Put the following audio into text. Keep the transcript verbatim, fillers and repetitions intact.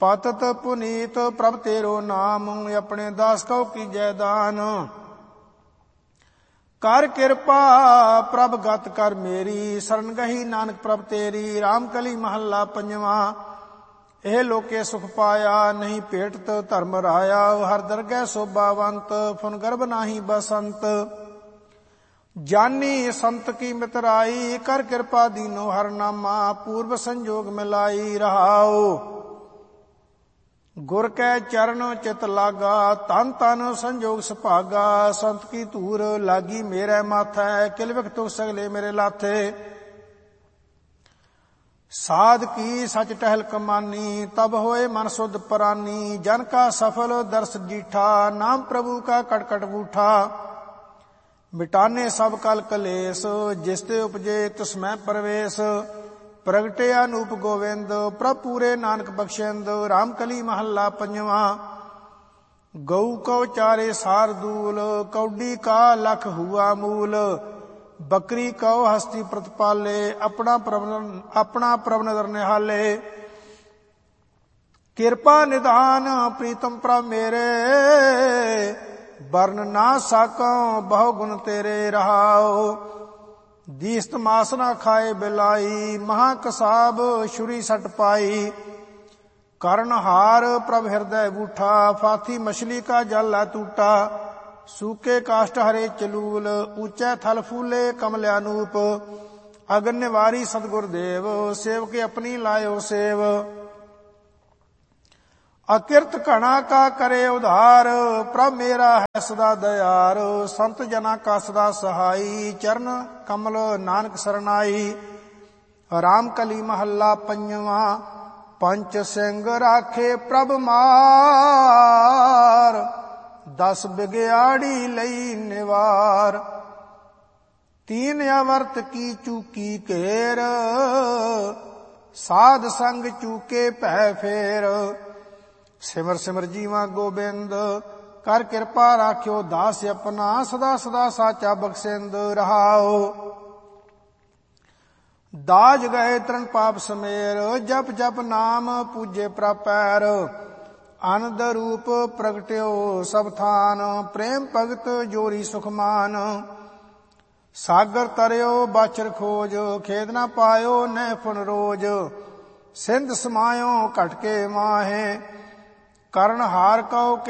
पतत पुनीत प्रभ तेरो नाम, अपने दास को कीजै दान। कर कृपा प्रभ गत कर मेरी, शरण गही नानक प्रभ तेरी। राम कली महला पंजवा। ਇਹ ਲੋਕੇ ਸੁਖ ਪਾਇਆ, ਨਹੀਂ ਭੇਟਤ ਧਰਮ ਰਾਇਆ। ਹਰ ਦਰਗਹਿ ਸੋਭਾਵੰਤ, ਫੁਨ ਗਰਭ ਨਾਹੀ ਬਸੰਤ। ਜਾਨੀ ਸੰਤ ਕੀ ਮਿਤਰਾਈ, ਕਰ ਕਿਰਪਾ ਦੀਨੋ ਹਰ ਨਾਮਾ। ਪੂਰਬ ਸੰਜੋਗ ਮਿਲਾਈ ਰਹਾਓ, ਗੁਰ ਕੈ ਚਰਨ ਚਿਤ ਲਾਗਾ। ਤਨ ਤਨ ਸੰਜੋਗ ਸੁਭਾਗਾ, ਸੰਤ ਕੀ ਧੂਰ ਲਾਗੀ ਮੇਰੇ ਮਾਥੈ। ਕਿਲ ਵਿਖ ਤੁਖ ਸਗਲੇ ਮੇਰੇ ਲਾਥੇ, ਸਾਧ ਕੀ ਸਚ ਟਹਿਲ ਕਮਾਨੀ। ਤਬ ਹੋਏ ਮਨ ਸੁਧ ਪਰਾਨੀ, ਜਨ ਕਾ ਸਫਲ ਦਰਸ ਜੀਠਾ। ਨਾਮ ਪ੍ਰਭੂ ਕਾ ਕਟ ਕਟ ਬੂਠਾ, ਮਿਟਾਨੇ ਸਭ ਕਲ ਕਲੇਸ਼। ਜਿਸ ਤੇ ਉਪਜੇ ਤਿਸ ਮੈਂ ਪਰਵੇਸ਼, ਪ੍ਰਗਟੇ ਅਨੂਪ ਗੋਵਿੰਦ। ਪ੍ਰਭ ਪੂਰੇ ਨਾਨਕ ਬਖਸ਼ਿੰਦ, ਰਾਮ ਕਲੀ ਮਹੱਲਾ ਪੰਜਵਾ। ਗਊ ਕਉ ਚਾਰੇ ਸਾਰ ਦੂਲ, ਕੌਡੀ ਕਾ ਲਖ ਹੁਆ ਮੂਲ। ਬੱਕਰੀ ਕਉ ਹਸਤੀ ਪ੍ਰਤਪਾਲੇ, ਆਪਣਾ ਪ੍ਰਭ ਆਪਣਾ ਪ੍ਰਭ ਨਦਰ ਨਿਹਾਲੇ। ਕਿਰਪਾ ਨਿਧਾਨ ਪ੍ਰੀਤਮ ਪ੍ਰਭ ਮੇਰੇ, ਵਰਨ ਨਾ ਸਾਕਾਂ ਬਹੁ ਗੁਣ ਤੇਰੇ ਰਹਾਓ। ਦੀਸਤ ਮਾਸ ਨਾ ਖਾਏ ਬਿਲਾਈ, ਮਹਾ ਕਸਾਬ ਛੁਰੀ ਸੱਟ ਪਾਈ। ਕਰਨ ਹਾਰ ਪ੍ਰਭ ਹਿਰਦੈ ਬੂਠਾ, ਫਾਥੀ ਮਛਲੀ ਕਾ ਜਲ ਹੈ ਟੂਟਾ। सूके काष्ट हरे चलूल, ऊंचे थल फूले कमल्यानूप। अगन निवारी सतगुर देव, सेव के अपनी लायो सेव। अकिरत घना का करे उधार, प्रभ मेरा है सदा दयार। संत जना का सदा सहाई, चरण कमल नानक सरनाई। राम कली महला पंजवा। पंच सिंह राखे प्रभ मार, दस बिगयाड़ी लई निवार। तीन अवर्त की चूकी घेर, साध संग चूके भै फेर। सिमर सिमर जीवा गोबिंद, कर कृपा राख्यो दास अपना। सदा सदा साचा बख्शिंद रहाओ, दाज गए तरण पाप समेर। जप जप नाम पूजे प्रपैर, आनंद रूप प्रगट्यो सब थान। प्रेम भगत जोरी सुखमान, सागर तरियो बाछर खोज। खेद न पायो न फुन रोज, सिंध समायो घट के माहे। करण हार कहो